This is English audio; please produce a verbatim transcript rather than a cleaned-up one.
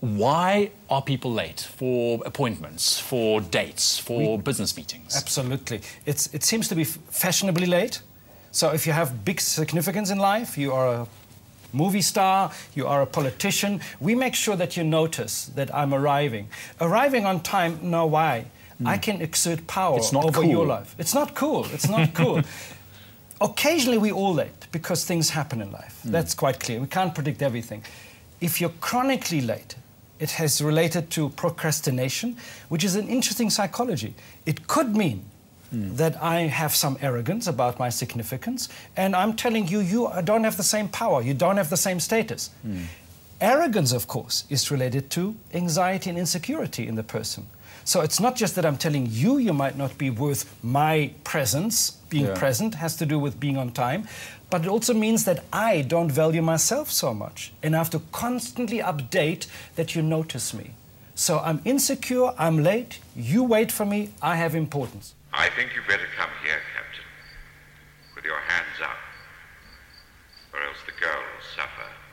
Why are people late for appointments, for dates, for we, business meetings? Absolutely. It's, it seems to be fashionably late. So if you have big significance in life, you are a movie star, you are a politician, we make sure that you notice that I'm arriving. Arriving on time, no, why? Mm. I can exert power over cool. your life. It's not cool. It's not cool. Occasionally we're all late because things happen in life. Mm. That's quite clear. We can't predict everything. If you're chronically late, it has related to procrastination, which is an interesting psychology. It could mean mm. that I have some arrogance about my significance, and I'm telling you, you don't have the same power, you don't have the same status. Mm. Arrogance, of course, is related to anxiety and insecurity in the person. So it's not just that I'm telling you you might not be worth my presence, being yeah. present has to do with being on time, but it also means that I don't value myself so much and I have to constantly update that you notice me. So I'm insecure, I'm late, you wait for me, I have importance. I think you better come here, Captain, with your hands up, or else the girl will suffer.